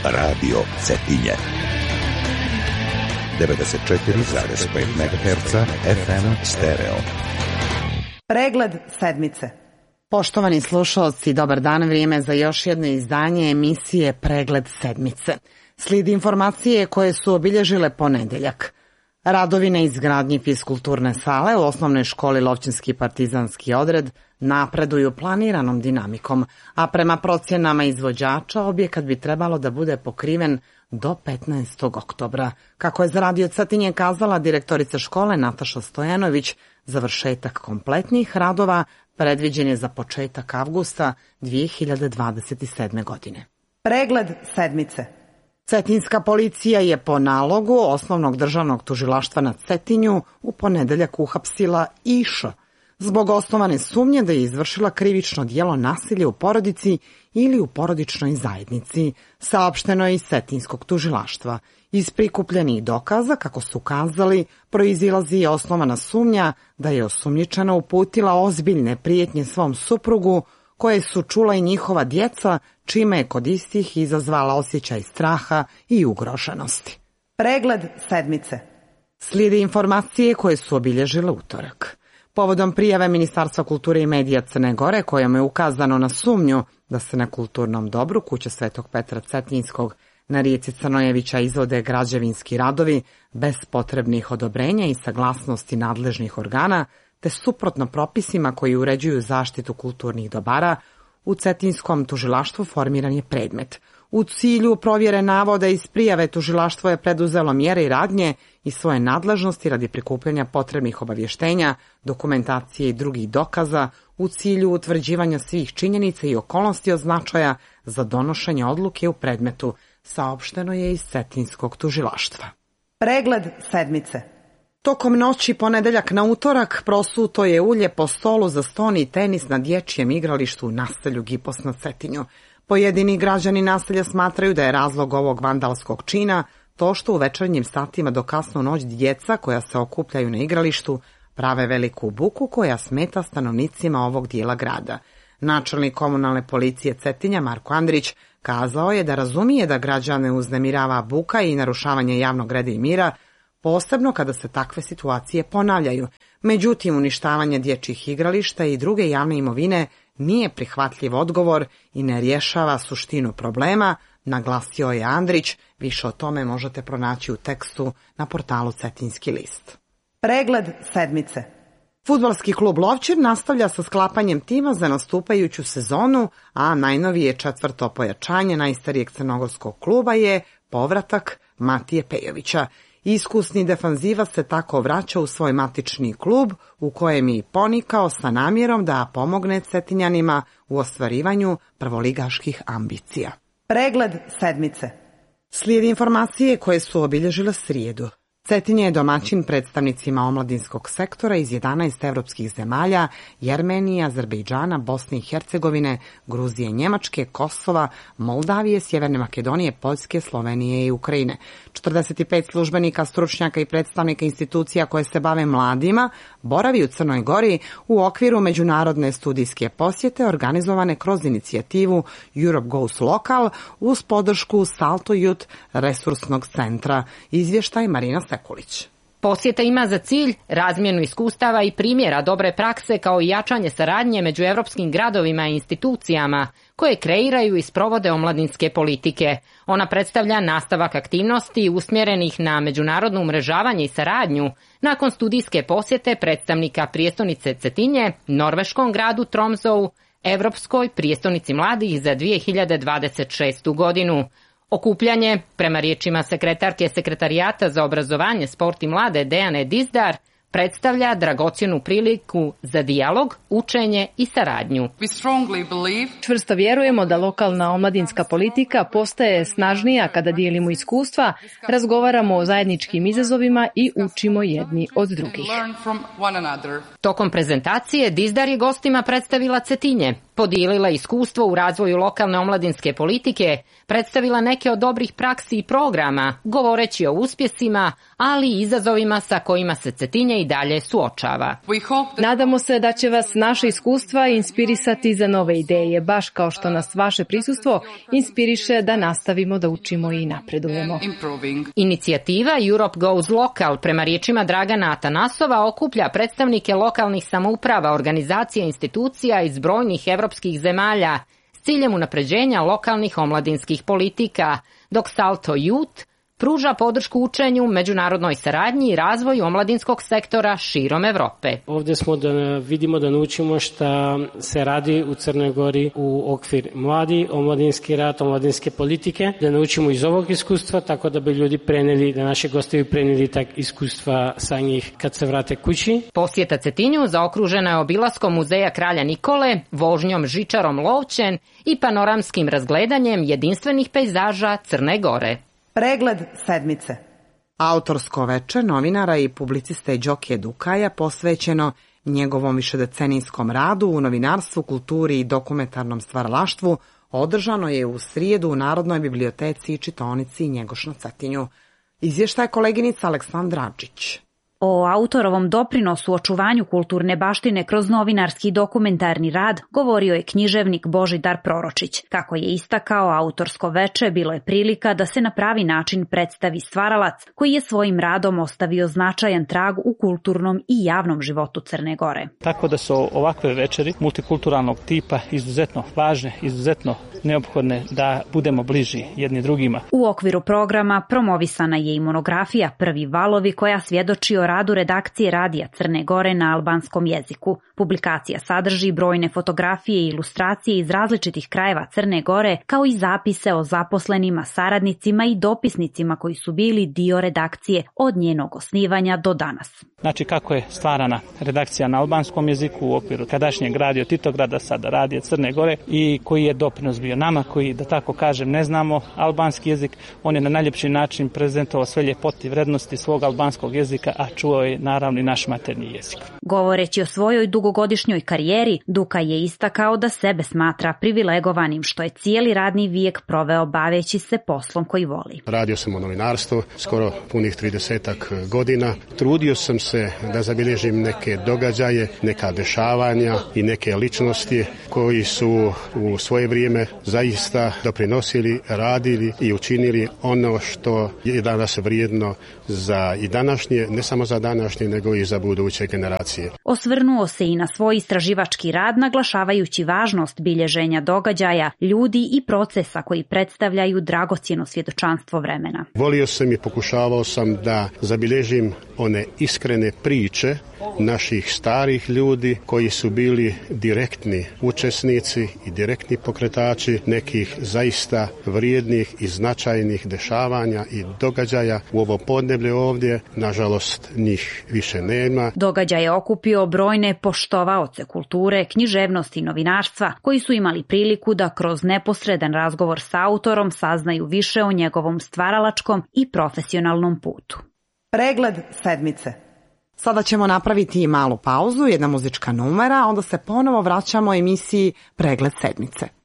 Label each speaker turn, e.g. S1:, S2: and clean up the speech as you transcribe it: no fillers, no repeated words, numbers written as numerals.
S1: Radio Cetinje. 94,5 MHz FM stereo.
S2: Pregled sedmice.
S3: Poštovani slušalci, dobar dan, vrijeme za još jedno izdanje emisije Pregled sedmice. Slijedi informacije koje su obilježile ponedeljak. Radovi na izgradnji fiskulturne sale u osnovnoj školi Lovćinski partizanski odred napreduju planiranom dinamikom, a prema procjenama izvođača objekat bi trebalo da bude pokriven do 15. oktobra. Kako je za Radio Cetinje kazala direktorica škole Nataša Stojanović, završetak kompletnih radova predviđen je za početak avgusta 2027. godine.
S2: Pregled sedmice.
S3: Cetinjska policija je po nalogu Osnovnog državnog tužilaštva na Cetinju u ponedeljak uhapsila Iša zbog osnovane sumnje da je izvršila krivično djelo nasilja u porodici ili u porodičnoj zajednici, saopšteno je iz Cetinjskog tužilaštva. Iz prikupljenih dokaza, kako su kazali, proizilazi i osnovana sumnja da je osumnjičena uputila ozbiljne prijetnje svom suprugu, koje su čula i njihova djeca, čime je kod istih izazvala osjećaj straha i ugroženosti.
S2: Pregled sedmice.
S3: Slijede informacije koje su obilježile utorak. Povodom prijave Ministarstva kulture i medija Crne Gore, kojom je ukazano na sumnju da se na kulturnom dobru Kuće Svetog Petra Cetinjskog na rijeci Crnojevića izvode građevinski radovi bez potrebnih odobrenja i saglasnosti nadležnih organa, te suprotno propisima koji uređuju zaštitu kulturnih dobara, u Cetinjskom tužilaštvu formiran je predmet. U cilju provjere navoda iz prijave tužilaštvo je preduzelo mjere i radnje i svoje nadležnosti radi prikupljanja potrebnih obavještenja, dokumentacije i drugih dokaza u cilju utvrđivanja svih činjenica i okolnosti od značaja za donošenje odluke u predmetu, saopšteno je iz Cetinjskog tužilaštva.
S2: Pregled sedmice.
S3: Tokom noći ponedeljak na utorak prosuto je ulje po stolu za stoni i tenis na dječjem igralištu u naselju Gipos na Cetinju. Pojedini građani naselja smatraju da je razlog ovog vandalskog čina to što u večernjim satima do kasnu noć djeca koja se okupljaju na igralištu prave veliku buku koja smeta stanovnicima ovog dijela grada. Načelnik komunalne policije Cetinja Marko Andrić kazao je da razumije da građane uznemirava buka i narušavanje javnog reda i mira, posebno kada se takve situacije ponavljaju. Međutim, uništavanje dječjih igrališta i druge javne imovine nije prihvatljiv odgovor i ne rješava suštinu problema, naglasio je Andrić. Više o tome možete pronaći u tekstu na portalu Cetinjski list.
S2: Pregled sedmice.
S3: Fudbalski klub Lovćin nastavlja sa sklapanjem tima za nastupajuću sezonu, a najnovije četvrto pojačanje najstarijeg crnogorskog kluba je povratak Matije Pejovića. Iskusni defanzivac se tako vraća u svoj matični klub u kojem je i ponikao sa namjerom da pomogne Cetinjanima u ostvarivanju prvoligaških ambicija.
S2: Pregled sedmice.
S3: Slijedi informacije koje su obilježile srijedu. Cetinje je domaćin predstavnicima omladinskog sektora iz 11 evropskih zemalja, Jermenije, Azerbejdžana, Bosne i Hercegovine, Gruzije, Njemačke, Kosova, Moldavije, Sjeverne Makedonije, Poljske, Slovenije i Ukrajine. 45 službenika, stručnjaka i predstavnika institucija koje se bave mladima boravi u Crnoj Gori u okviru međunarodne studijske posjete organizovane kroz inicijativu Europe Goes Local uz podršku Salto Youth resursnog centra. Izvještaj Marina Sekulić.
S4: Posjeta ima za cilj razmjenu iskustava i primjera dobre prakse kao i jačanje saradnje među evropskim gradovima i institucijama koje kreiraju i sprovode omladinske politike. Ona predstavlja nastavak aktivnosti usmjerenih na međunarodno umrežavanje i saradnju nakon studijske posjete predstavnika prijestolnice Cetinje, norveškom gradu Tromsøu, Evropskoj prijestolnici mladih za 2026. godinu. Okupljanje, prema riječima sekretarke Sekretarijata za obrazovanje, sport i mlade Dejane Dizdar, predstavlja dragocjenu priliku za dijalog, učenje i saradnju.
S5: Čvrsto vjerujemo da lokalna omladinska politika postaje snažnija kada dijelimo iskustva, razgovaramo o zajedničkim izazovima i učimo jedni od drugih.
S4: Tokom prezentacije Dizdar je gostima predstavila Cetinje, podijelila iskustvo u razvoju lokalne omladinske politike, predstavila neke od dobrih praksi i programa, govoreći o uspjesima, ali i izazovima sa kojima se Cetinje i i dalje suočava.
S5: Nadamo se da će vas naše iskustva inspirisati za nove ideje, baš kao što nas vaše prisustvo inspiriše da nastavimo da učimo i napredujemo.
S4: Inicijativa Europe Goes Local, prema riječima Dragana Atanasova, okuplja predstavnike lokalnih samouprava, organizacija i institucija iz brojnih evropskih zemalja s ciljem unapređenja lokalnih omladinskih politika, dok Salto Youth pruža podršku učenju, međunarodnoj saradnji i razvoju omladinskog sektora širom Evrope.
S6: Ovdje smo da vidimo, da naučimo šta se radi u Crnoj Gori u okvir mladi, omladinski rad, omladinske politike, da naučimo iz ovog iskustva, tako da bi ljudi preneli, da naši gosti preneli tak iskustva sa njih kad se vrate kući.
S4: Posjeta Cetinju zaokružena je obilaskom muzeja Kralja Nikole, vožnjom žičarom Lovćen i panoramskim razgledanjem jedinstvenih pejzaža Crne Gore.
S2: Pregled sedmice.
S3: Autorsko veče novinara i publiciste Đokije Dukaja posvećeno njegovom višedecenijskom radu u novinarstvu, kulturi i dokumentarnom stvaralaštvu održano je u srijedu u Narodnoj biblioteci i čitaonici Njegoš na Cetinju. Izvještaje koleginica Aleksandra Adžić.
S7: O autorovom doprinosu očuvanju kulturne baštine kroz novinarski dokumentarni rad govorio je književnik Božidar Proročić. Kako je istakao, autorsko veče bilo je prilika da se na pravi način predstavi stvaralac koji je svojim radom ostavio značajan trag u kulturnom i javnom životu Crne Gore.
S8: Tako da su ovakve večeri multikulturalnog tipa izuzetno važne, izuzetno neophodne da budemo bliži jedni drugima.
S7: U okviru programa promovisana je i monografija Prvi valovi koja svjedoči o radu redakcije Radija Crne Gore na albanskom jeziku. Publikacija sadrži brojne fotografije i ilustracije iz različitih krajeva Crne Gore, kao i zapise o zaposlenima, saradnicima i dopisnicima koji su bili dio redakcije od njenog osnivanja do danas.
S8: Znači kako je stvarana redakcija na albanskom jeziku u okviru tadašnjeg Radio Titograda, sada Radija Crne Gore, i koji je doprinos bio nama koji, da tako kažem, ne znamo albanski jezik. On je na najljepši način prezentovao sve ljepote i vrednosti svog albanskog jezika, a čuo je naravno i naš maternji jezik.
S7: Govoreći o svojoj dugogodišnjoj karijeri, Dukaj je istakao da sebe smatra privilegovanim što je cijeli radni vijek proveo baveći se poslom koji voli.
S9: Radio sam u novinarstvu skoro punih 30 godina. Trudio sam se da zabilježim neke događaje, neka dešavanja i neke ličnosti koji su u svoje vrijeme zaista doprinosili, radili i učinili ono što je danas vrijedno za i današnje, ne samo za današnje, nego i za buduće generacije.
S7: Osvrnuo se i na svoj istraživački rad, naglašavajući važnost bilježenja događaja, ljudi i procesa koji predstavljaju dragocjeno svjedočanstvo vremena.
S9: Volio sam i pokušavao sam da zabilježim one iskrene priče naših starih ljudi koji su bili direktni učesnici i direktni pokretači nekih zaista vrijednih i značajnih dešavanja i događaja u ovo podneblje ovdje. Nažalost, njih više nema.
S7: Događaj je okupio brojne poštovaoce kulture, književnosti i novinarstva koji su imali priliku da kroz neposredan razgovor sa autorom saznaju više o njegovom stvaralačkom i profesionalnom putu.
S2: Pregled sedmice.
S3: Sada ćemo napraviti i malu pauzu, jedna muzička numera, onda se ponovo vraćamo emisiji Pregled sedmice.